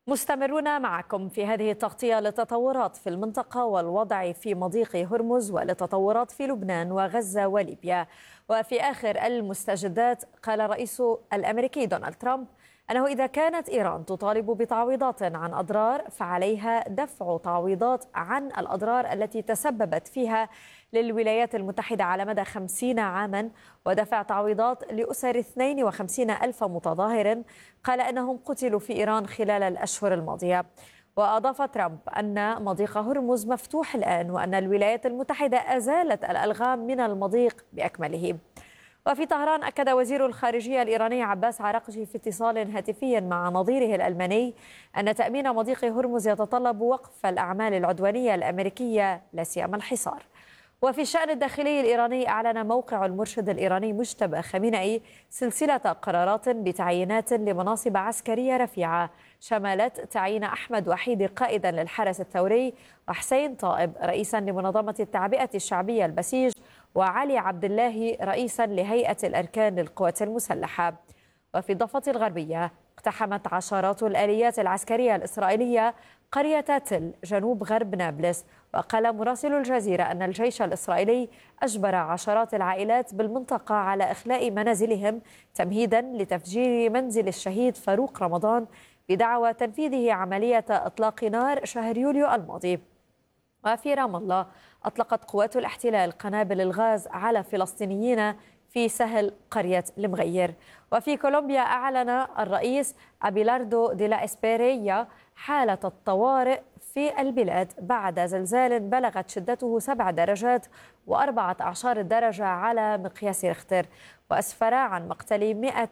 مستمرون معكم في هذه التغطية للتطورات في المنطقة والوضع في مضيق هرمز وللتطورات في لبنان وغزة وليبيا. وفي آخر المستجدات قال الرئيس الأمريكي دونالد ترامب أنه إذا كانت إيران تطالب بتعويضات عن أضرار فعليها دفع تعويضات عن الأضرار التي تسببت فيها للولايات المتحدة على مدى 50 عاما، ودفع تعويضات لأسر 52 ألف متظاهر قال أنهم قتلوا في إيران خلال الأشهر الماضية. وأضاف ترامب أن مضيق هرمز مفتوح الآن وأن الولايات المتحدة أزالت الألغام من المضيق بأكمله. وفي طهران أكد وزير الخارجية الإيراني عباس عراقجي في اتصال هاتفي مع نظيره الألماني أن تأمين مضيق هرمز يتطلب وقف الأعمال العدوانية الأمريكية لا سيما الحصار. وفي الشأن الداخلي الإيراني أعلن موقع المرشد الإيراني مجتبى خامنئي سلسلة قرارات بتعيينات لمناصب عسكرية رفيعة شملت تعيين أحمد وحيد قائدا للحرس الثوري، وحسين طائب رئيسا لمنظمة التعبئة الشعبية البسيج، وعلي عبد الله رئيسا لهيئة الأركان للقوات المسلحة. وفي الضفة الغربية اقتحمت عشرات الآليات العسكرية الإسرائيلية قرية تل جنوب غرب نابلس، وقال مراسل الجزيرة أن الجيش الإسرائيلي أجبر عشرات العائلات بالمنطقة على إخلاء منازلهم تمهيدا لتفجير منزل الشهيد فاروق رمضان بدعوى تنفيذه عملية إطلاق نار شهر يوليو الماضي. وفي رام الله أطلقت قوات الاحتلال قنابل الغاز على فلسطينيين في سهل قرية المغير. وفي كولومبيا أعلن الرئيس أبيلاردو دي لا إسبيريا حالة الطوارئ في البلاد بعد زلزال بلغت شدته 7 درجات و14 درجة على مقياس ريختر، وأسفر عن مقتل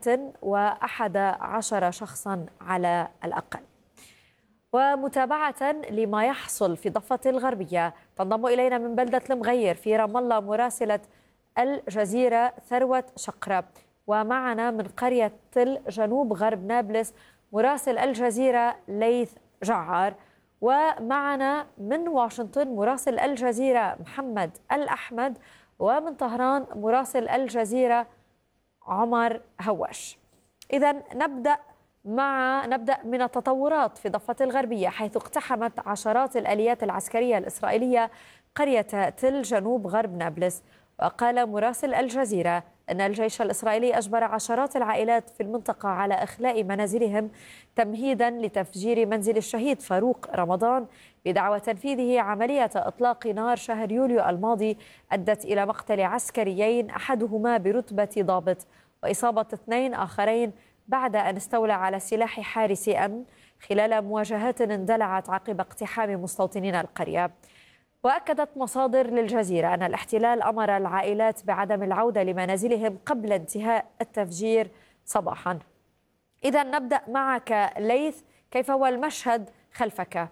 111 شخصا على الأقل. ومتابعة لما يحصل في الضفة الغربية تنضم إلينا من بلدة المغير في رام الله مراسلة الجزيرة ثروة شقرة، ومعنا من قرية تل جنوب غرب نابلس مراسل الجزيرة ليث جعار، ومعنا من واشنطن مراسل الجزيرة محمد الأحمد، ومن طهران مراسل الجزيرة عمر هواش. إذا نبدأ من التطورات في الضفة الغربية، حيث اقتحمت عشرات الآليات العسكرية الإسرائيلية قرية تل جنوب غرب نابلس. وقال مراسل الجزيرة أن الجيش الإسرائيلي أجبر عشرات العائلات في المنطقة على إخلاء منازلهم تمهيدا لتفجير منزل الشهيد فاروق رمضان بدعوى تنفيذه عملية إطلاق نار شهر يوليو الماضي أدت إلى مقتل عسكريين أحدهما برتبة ضابط وإصابة 2 آخرين بعد أن استولى على سلاح حارس أمن خلال مواجهات اندلعت عقب اقتحام مستوطنين القرية. وأكدت مصادر للجزيرة أن الاحتلال أمر العائلات بعدم العودة لمنازلهم قبل انتهاء التفجير صباحا. إذا نبدأ معك ليث، كيف هو المشهد خلفك؟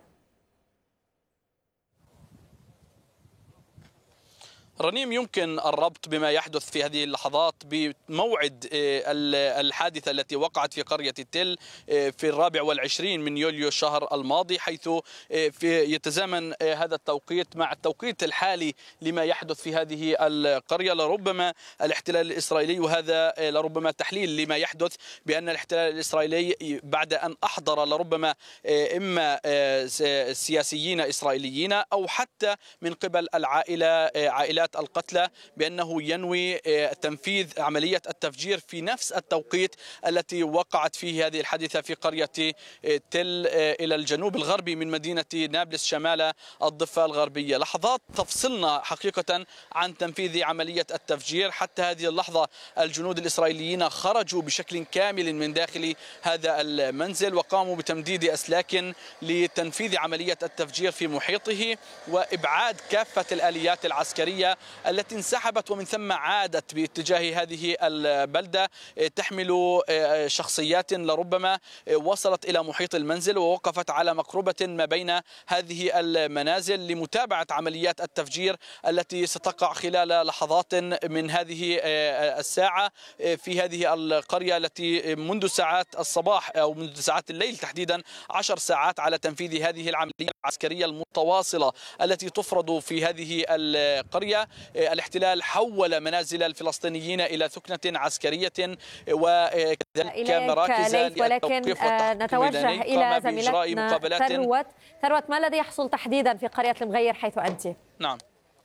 رنيم، يمكن الربط بما يحدث في هذه اللحظات بموعد الحادثة التي وقعت في قرية تل في 24 من يوليو الشهر الماضي، حيث يتزامن هذا التوقيت مع التوقيت الحالي لما يحدث في هذه القرية. لربما الاحتلال الإسرائيلي، وهذا لربما تحليل لما يحدث، بأن الاحتلال الإسرائيلي بعد أن أحضر لربما إما سياسيين إسرائيليين أو حتى من قبل عائلات القتلى بأنه ينوي تنفيذ عملية التفجير في نفس التوقيت التي وقعت فيه هذه الحادثة في قرية تل إلى الجنوب الغربي من مدينة نابلس شمال الضفة الغربية. لحظات تفصلنا حقيقة عن تنفيذ عملية التفجير. حتى هذه اللحظة الجنود الإسرائيليين خرجوا بشكل كامل من داخل هذا المنزل وقاموا بتمديد أسلاك لتنفيذ عملية التفجير في محيطه وإبعاد كافة الآليات العسكرية التي انسحبت ومن ثم عادت باتجاه هذه البلدة تحمل شخصيات لربما وصلت إلى محيط المنزل ووقفت على مقربة ما بين هذه المنازل لمتابعة عمليات التفجير التي ستقع خلال لحظات من هذه الساعة في هذه القرية التي منذ ساعات الصباح أو منذ ساعات الليل تحديدا 10 ساعات على تنفيذ هذه العملية العسكرية المتواصلة التي تفرض في هذه القرية القرية الاحتلال حول منازل الفلسطينيين إلى ثكنة عسكرية وكذلك مراكز ولكن نتوجه إلى زميلتنا ثروت، ما الذي يحصل تحديدا في قرية المغير حيث أنت؟ نعم،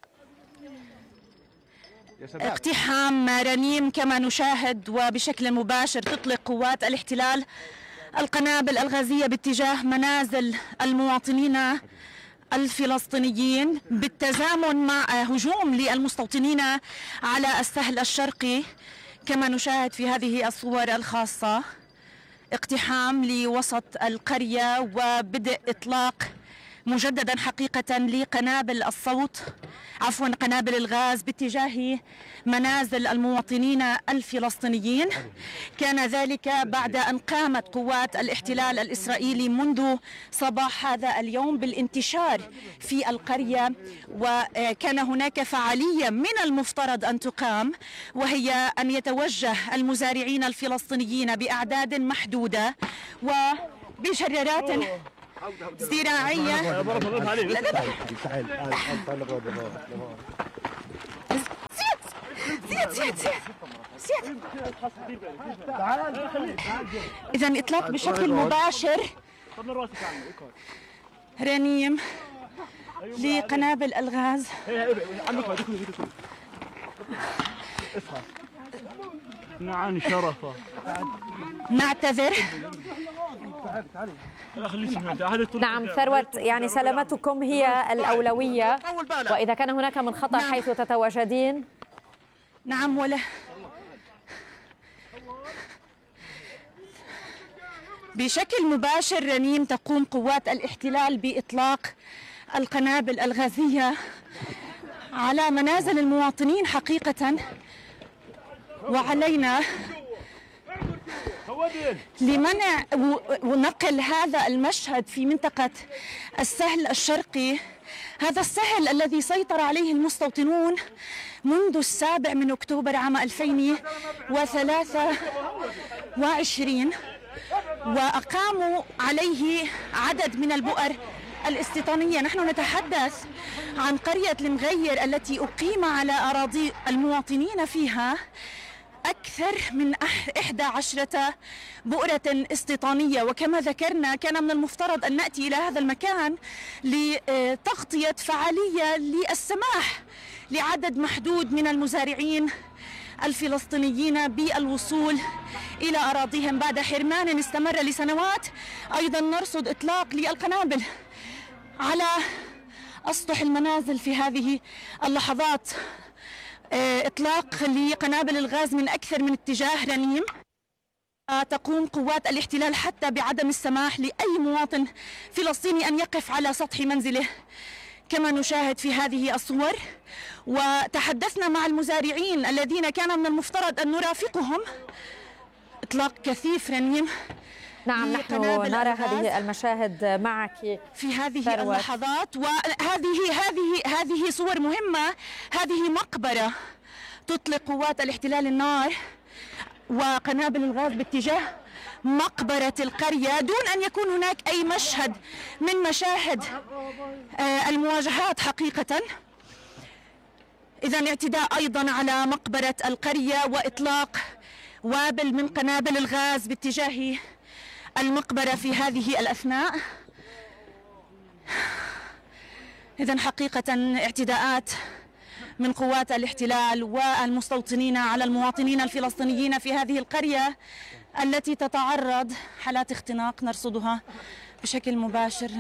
اقتحام رنيم كما نشاهد، وبشكل مباشر تطلق قوات الاحتلال القنابل الغازية باتجاه منازل المواطنين الفلسطينيين بالتزامن مع هجوم للمستوطنين على السهل الشرقي كما نشاهد في هذه الصور الخاصة. اقتحام لوسط القرية وبدء إطلاق مجددا حقيقة لقنابل قنابل الغاز باتجاه منازل المواطنين الفلسطينيين. كان ذلك بعد أن قامت قوات الاحتلال الإسرائيلي منذ صباح هذا اليوم بالانتشار في القرية، وكان هناك فعالية من المفترض أن تقام، وهي أن يتوجه المزارعين الفلسطينيين بأعداد محدودة وبشرارات زراعية. إذن إطلاق بشكل مباشر رنيم لقنابل الغاز. نعم شرفة. نعتذر. نعم ثروت، يعني سلامتكم هي الأولوية، وإذا كان هناك من خطر حيث تتواجدين. نعم، ولا بشكل مباشر رنيم تقوم قوات الاحتلال بإطلاق القنابل الغازية على منازل المواطنين حقيقة، وعلينا لمنع ونقل هذا المشهد في منطقة السهل الشرقي، هذا السهل الذي سيطر عليه المستوطنون منذ 7 أكتوبر عام 2023، وأقاموا عليه عدد من البؤر الاستيطانية. نحن نتحدث عن قرية المغير التي أقيم على أراضي المواطنين فيها أكثر من 11 بؤرة استيطانية. وكما ذكرنا كان من المفترض أن نأتي إلى هذا المكان لتغطية فعالية للسماح لعدد محدود من المزارعين الفلسطينيين بالوصول إلى أراضيهم بعد حرمان استمر لسنوات. أيضا نرصد إطلاق للقنابل على أسطح المنازل في هذه اللحظات، إطلاق لقنابل الغاز من أكثر من اتجاه رنيم. تقوم قوات الاحتلال حتى بعدم السماح لأي مواطن فلسطيني أن يقف على سطح منزله كما نشاهد في هذه الصور. وتحدثنا مع المزارعين الذين كان من المفترض أن نرافقهم. إطلاق كثيف رنيم. نعم، نحن نرى هذه المشاهد معك في هذه اللحظات، وهذه صور مهمة. هذه مقبرة تطلق قوات الاحتلال النار وقنابل الغاز باتجاه مقبرة القرية دون أن يكون هناك أي مشهد من مشاهد المواجهات حقيقة. إذن اعتداء أيضا على مقبرة القرية وإطلاق وابل من قنابل الغاز باتجاه المقبرة في هذه الأثناء. إذن حقيقة اعتداءات من قوات الاحتلال والمستوطنين على المواطنين الفلسطينيين في هذه القرية التي تتعرض حالات اختناق نرصدها بشكل مباشر.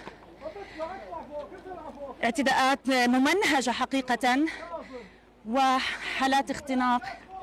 اعتداءات ممنهجة حقيقة وحالات اختناق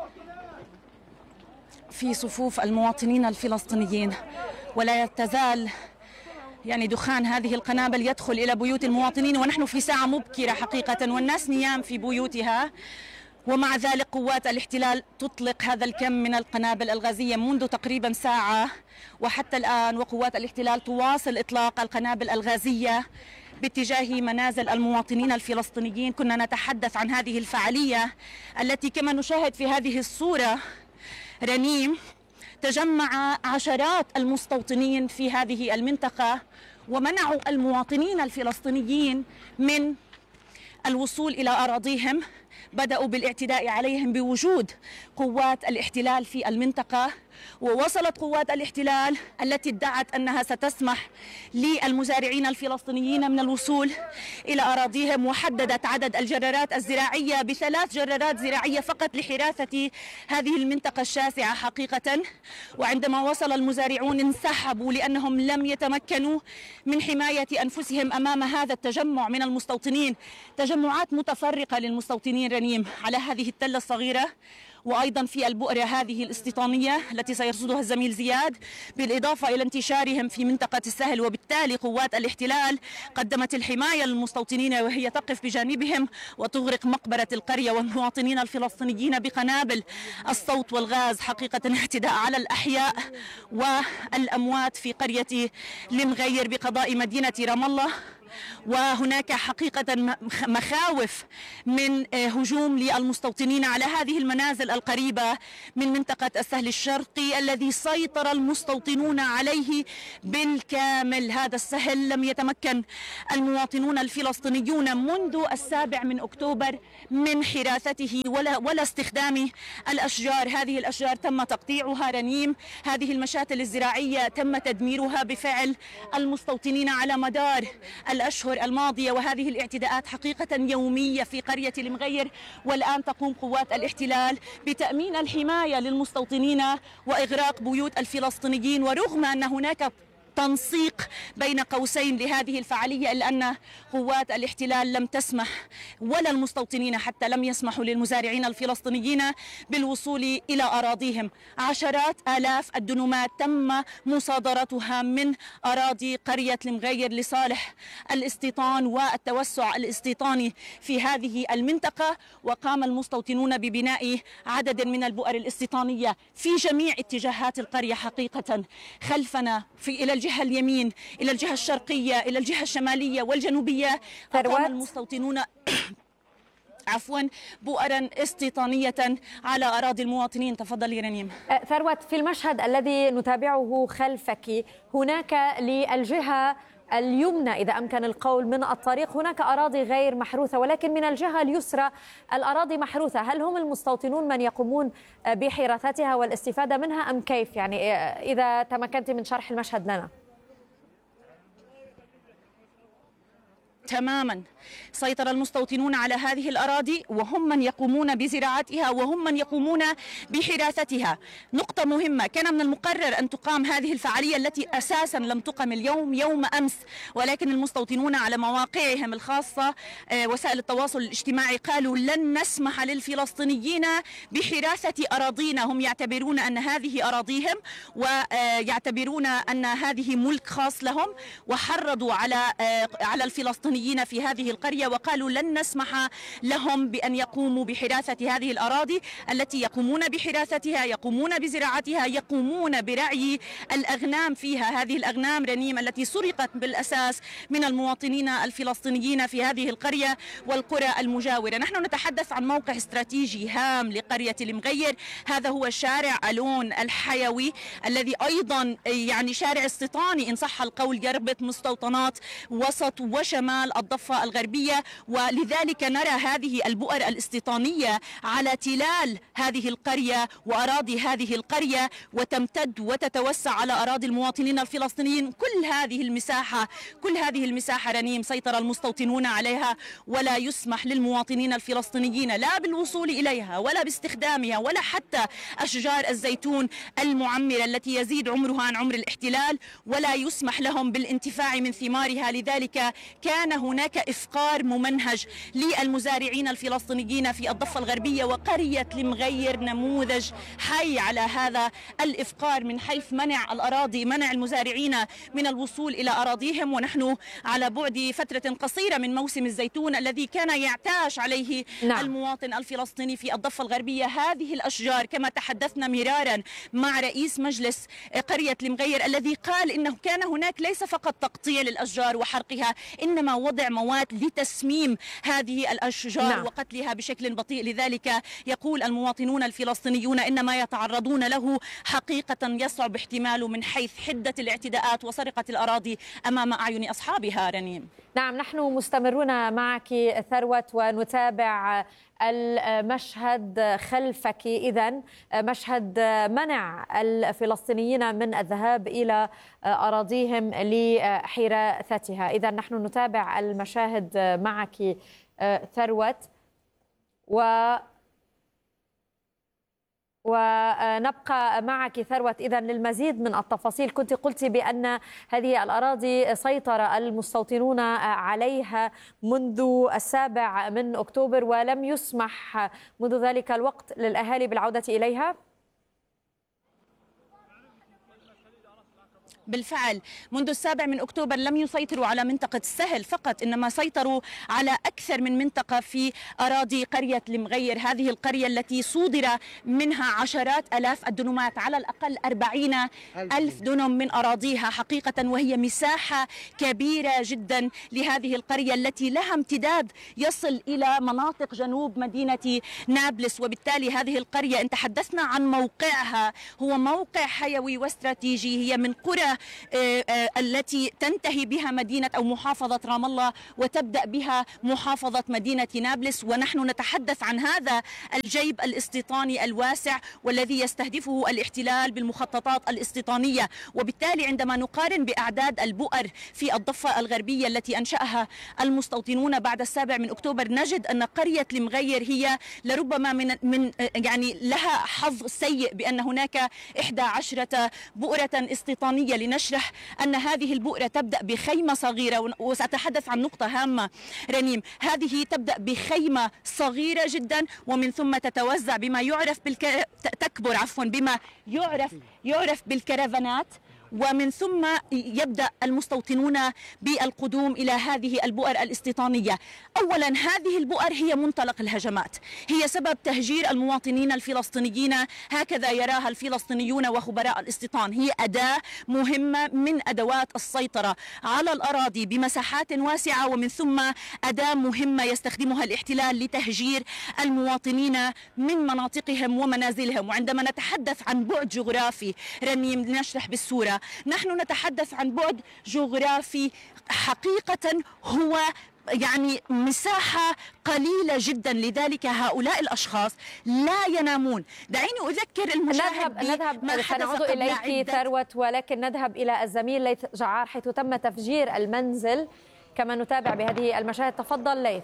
في صفوف المواطنين الفلسطينيين، ولا تزال دخان هذه القنابل يدخل إلى بيوت المواطنين، ونحن في ساعة مبكرة حقيقة والناس نيام في بيوتها، ومع ذلك قوات الاحتلال تطلق هذا الكم من القنابل الغازية منذ تقريبا ساعة وحتى الآن. وقوات الاحتلال تواصل إطلاق القنابل الغازية باتجاه منازل المواطنين الفلسطينيين. كنا نتحدث عن هذه الفعالية التي كما نشاهد في هذه الصورة رنيم تجمع عشرات المستوطنين في هذه المنطقة ومنعوا المواطنين الفلسطينيين من الوصول إلى أراضيهم بدأوا بالاعتداء عليهم بوجود قوات الاحتلال في المنطقة، ووصلت قوات الاحتلال التي ادعت أنها ستسمح للمزارعين الفلسطينيين من الوصول إلى أراضيهم، وحددت عدد الجرارات الزراعية ب3 جرارات زراعية فقط لحراثة هذه المنطقة الشاسعة حقيقة. وعندما وصل المزارعون انسحبوا لأنهم لم يتمكنوا من حماية أنفسهم أمام هذا التجمع من المستوطنين، تجمعات متفرقة للمستوطنين رنيم على هذه التلة الصغيرة، وأيضا في البؤرة هذه الاستيطانية التي سيرصدها الزميل زياد، بالإضافة إلى انتشارهم في منطقة السهل. وبالتالي قوات الاحتلال قدمت الحماية للمستوطنين وهي تقف بجانبهم وتغرق مقبرة القرية والمواطنين الفلسطينيين بقنابل الصوت والغاز، حقيقة اعتداء على الأحياء والأموات في قرية المغير بقضاء مدينة رام الله. وهناك حقيقة مخاوف من هجوم للمستوطنين على هذه المنازل القريبة من منطقة السهل الشرقي الذي سيطر المستوطنون عليه بالكامل. هذا السهل لم يتمكن المواطنون الفلسطينيون منذ 7 أكتوبر من حراثته ولا استخدام الأشجار. هذه الأشجار تم تقطيعها رنيم، هذه المشاتل الزراعية تم تدميرها بفعل المستوطنين على مدار الأشهر الماضية، وهذه الاعتداءات حقيقة يومية في قرية المغير. والآن تقوم قوات الاحتلال بتأمين الحماية للمستوطنين وإغراق بيوت الفلسطينيين، ورغم أن هناك تنسيق بين قوسين لهذه الفعالية إلا أن قوات الاحتلال لم تسمح ولا المستوطنين حتى لم يسمحوا للمزارعين الفلسطينيين بالوصول إلى أراضيهم. عشرات آلاف الدنومات تم مصادرتها من أراضي قرية المغير لصالح الاستيطان والتوسع الاستيطاني في هذه المنطقة، وقام المستوطنون ببناء عدد من البؤر الاستيطانية في جميع اتجاهات القرية. حقيقة خلفنا إلى الجهة اليمين، إلى الجهة الشرقية، إلى الجهة الشمالية والجنوبية أقام المستوطنون بؤرا استيطانية على أراضي المواطنين. تفضلي رنيم. ثروت، في المشهد الذي نتابعه خلفك هناك للجهة اليمنى إذا أمكن القول من الطريق هناك أراضي غير محروثة، ولكن من الجهة اليسرى الأراضي محروثة. هل هم المستوطنون من يقومون بحراثتها والاستفادة منها أم كيف؟ يعني إذا تمكنت من شرح المشهد لنا. تماما سيطر المستوطنون على هذه الأراضي وهم من يقومون بزراعتها وهم من يقومون بحراثتها. نقطة مهمة، كان من المقرر أن تقام هذه الفعالية التي أساسا لم تقم اليوم، يوم أمس، ولكن المستوطنون على مواقعهم الخاصة وسائل التواصل الاجتماعي قالوا لن نسمح للفلسطينيين بحراثة أراضينا. هم يعتبرون أن هذه أراضيهم ويعتبرون أن هذه ملك خاص لهم، وحرضوا على الفلسطينيين في هذه القرية وقالوا لن نسمح لهم بأن يقوموا بحراثة هذه الأراضي التي يقومون بحراثتها، يقومون بزراعتها، يقومون برعي الأغنام فيها. هذه الأغنام رنيم التي سرقت بالأساس من المواطنين الفلسطينيين في هذه القرية والقرى المجاورة. نحن نتحدث عن موقع استراتيجي هام لقرية المغير، هذا هو شارع ألون الحيوي الذي أيضا يعني شارع استيطاني إن صح القول، يربط مستوطنات وسط وشمال الضفة الغربية، ولذلك نرى هذه البؤر الاستيطانية على تلال هذه القرية وأراضي هذه القرية، وتمتد وتتوسع على أراضي المواطنين الفلسطينيين. كل هذه المساحة رنيم سيطر المستوطنون عليها، ولا يسمح للمواطنين الفلسطينيين لا بالوصول إليها ولا باستخدامها ولا حتى أشجار الزيتون المعمرة التي يزيد عمرها عن عمر الاحتلال، ولا يسمح لهم بالانتفاع من ثمارها. لذلك كان هناك إفقار ممنهج للمزارعين الفلسطينيين في الضفة الغربية، وقرية المغير نموذج حي على هذا الإفقار من حيث منع الأراضي، منع المزارعين من الوصول إلى أراضيهم. ونحن على بعد فترة قصيرة من موسم الزيتون الذي كان يعتاش عليه المواطن الفلسطيني في الضفة الغربية. هذه الأشجار كما تحدثنا مرارا مع رئيس مجلس قرية المغير الذي قال إنه كان هناك ليس فقط تقطيع للأشجار وحرقها، إنما وضع مواد لتسميم هذه الأشجار نعم. وقتلها بشكل بطيء. لذلك يقول المواطنون الفلسطينيون إن ما يتعرضون له حقيقة يصعب احتماله من حيث حدة الاعتداءات وسرقة الأراضي أمام أعين أصحابها. رنيم. نعم، نحن مستمرون معك ثروت ونتابع المشهد خلفك. إذن مشهد منع الفلسطينيين من الذهاب إلى أراضيهم لحراثتها. إذن نحن نتابع المشاهد معك ثروت، ونبقى معك ثروت إذن للمزيد من التفاصيل. كنت قلت بأن هذه الأراضي سيطر المستوطنون عليها منذ 7 أكتوبر ولم يسمح منذ ذلك الوقت للأهالي بالعودة إليها. بالفعل منذ 7 أكتوبر لم يسيطروا على منطقة السهل فقط، إنما سيطروا على أكثر من منطقة في أراضي قرية المغير. هذه القرية التي صودر منها عشرات آلاف الدنومات، على الأقل 40,000 دنم من أراضيها حقيقة، وهي مساحة كبيرة جدا لهذه القرية التي لها امتداد يصل إلى مناطق جنوب مدينة نابلس. وبالتالي هذه القرية إن تحدثنا عن موقعها هو موقع حيوي واستراتيجي، هي من قرى التي تنتهي بها مدينة أو محافظة رام الله وتبدأ بها محافظة مدينة نابلس. ونحن نتحدث عن هذا الجيب الاستيطاني الواسع والذي يستهدفه الاحتلال بالمخططات الاستيطانية. وبالتالي عندما نقارن بأعداد البؤر في الضفة الغربية التي أنشأها المستوطنون بعد 7 أكتوبر، نجد أن قرية المغير هي لربما من يعني لها حظ سيء بأن هناك 11 بؤرة استيطانية، لنشرح أن هذه البؤرة تبدأ بخيمة صغيرة. وسأتحدث عن نقطة هامة رنيم، هذه تبدأ بخيمة صغيرة جدا ومن ثم تتوزع بما يعرف تكبر بما يعرف بالكرفانات، ومن ثم يبدأ المستوطنون بالقدوم إلى هذه البؤر الاستيطانية. أولا هذه البؤر هي منطلق الهجمات، هي سبب تهجير المواطنين الفلسطينيين، هكذا يراها الفلسطينيون وخبراء الاستيطان. هي أداة مهمة من أدوات السيطرة على الأراضي بمساحات واسعة، ومن ثم أداة مهمة يستخدمها الاحتلال لتهجير المواطنين من مناطقهم ومنازلهم. وعندما نتحدث عن بعد جغرافي رنيم، لنشرح بالصورة، نحن نتحدث عن بعد جغرافي حقيقة هو يعني مساحة قليلة جدا، لذلك هؤلاء الأشخاص لا ينامون. دعيني أذكر المشاهد نذهب سنعود إليك ثروت، ولكن نذهب إلى الزميل ليث جعار حيث تم تفجير المنزل كما نتابع بهذه المشاهد. تفضل ليث.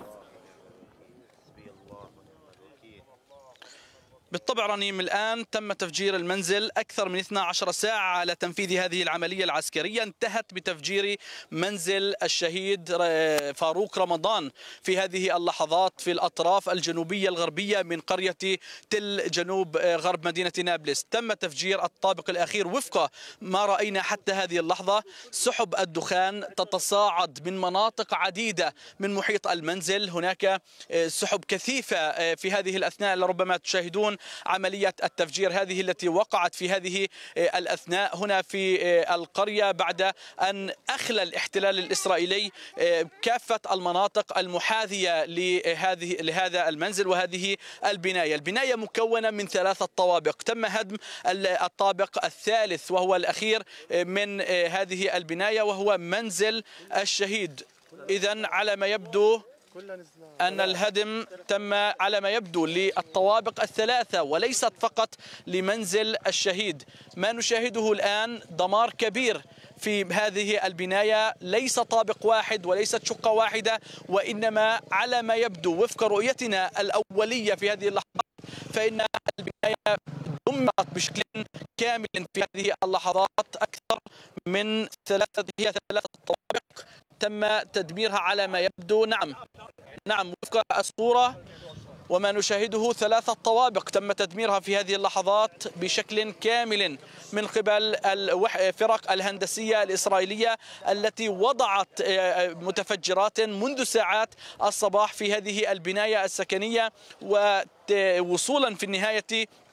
بالطبع رنيم، الآن تم تفجير المنزل أكثر من 12 ساعة على تنفيذ هذه العملية العسكرية. انتهت بتفجير منزل الشهيد فاروق رمضان في هذه اللحظات في الأطراف الجنوبية الغربية من قرية تل جنوب غرب مدينة نابلس. تم تفجير الطابق الأخير وفق ما رأينا حتى هذه اللحظة. سحب الدخان تتصاعد من مناطق عديدة من محيط المنزل. هناك سحب كثيفة في هذه الأثناء، لربما تشاهدون عملية التفجير هذه التي وقعت في هذه الأثناء هنا في القرية بعد أن أخلى الاحتلال الإسرائيلي كافة المناطق المحاذية لهذا المنزل وهذه البناية. البناية مكونة من 3 طوابق. تم هدم الطابق الثالث وهو الأخير من هذه البناية وهو منزل الشهيد. إذن على ما يبدو أن الهدم تم على ما يبدو للطوابق ال3 وليست فقط لمنزل الشهيد. ما نشاهده الآن دمار كبير في هذه البناية، ليس طابق واحد وليست شقة واحدة، وإنما على ما يبدو وفق رؤيتنا الأولية في هذه اللحظات فإن البناية دمرت بشكل كامل في هذه اللحظات. أكثر من 3 طوابق تم تدميرها على ما يبدو. نعم وفق الصورة وما نشاهده 3 طوابق تم تدميرها في هذه اللحظات بشكل كامل من قبل الفرق الهندسية الإسرائيلية التي وضعت متفجرات منذ ساعات الصباح في هذه البناية السكنية، ووصولا في النهاية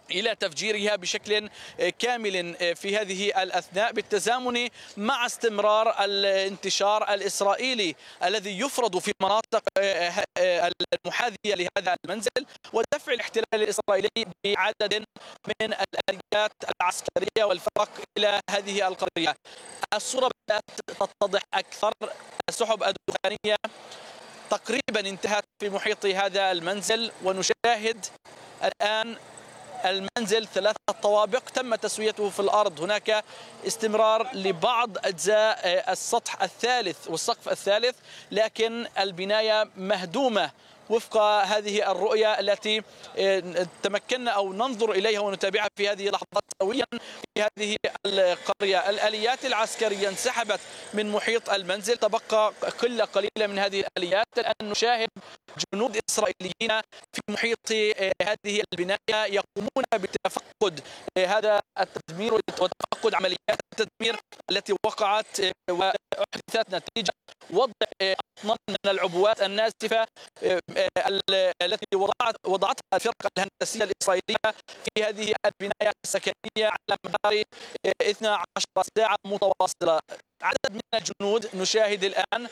إلى تفجيرها بشكل كامل في هذه الأثناء، بالتزامن مع استمرار الانتشار الإسرائيلي الذي يفرض في مناطق المحاذية لهذا المنزل، ودفع الاحتلال الإسرائيلي بعدد من الآليات العسكرية والفرق إلى هذه القرية. الصورة بدأت تتضح أكثر. السحب الدخانية تقريبا انتهت في محيط هذا المنزل، ونشاهد الآن المنزل 3 طوابق تم تسويته في الأرض. هناك استمرار لبعض أجزاء السطح الثالث والسقف الثالث، لكن البناية مهدومة وفق هذه الرؤية التي تمكنا أو ننظر إليها ونتابعها في هذه اللحظات سويا في هذه القرية. الآليات العسكرية انسحبت من محيط المنزل، تبقى قلة قليلة من هذه الآليات. الآن نشاهد جنود إسرائيليين في محيط هذه البناية يقومون بتفقد هذا التدمير وتفقد عمليات التدمير التي وقعت وأحدثت نتيجة وضع أطنان من العبوات الناسفة التي وضعتها الفرقة الهندسية الإسرائيلية في هذه البناية السكنية على مدار 12 ساعة متواصلة. عدد من الجنود نشاهد الآن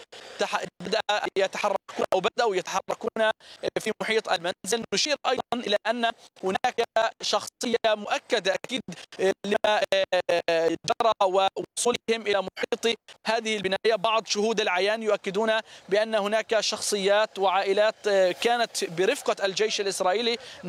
بدأوا يتحركون في محيط المنزل. نشير أيضا إلى أن هناك شخصية مؤكدة أكيد لما جرى ووصولهم إلى محيط هذه البناية. بعض شهود العيان يؤكدون بأن هناك شخصيات وعائلات كانت برفقة الجيش الإسرائيلي